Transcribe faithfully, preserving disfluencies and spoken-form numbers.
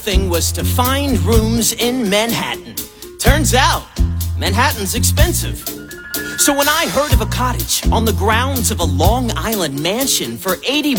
thing was to find rooms in Manhattan. Turns out, Manhattan's expensive. So when I heard of a cottage on the grounds of a Long Island mansion for eighty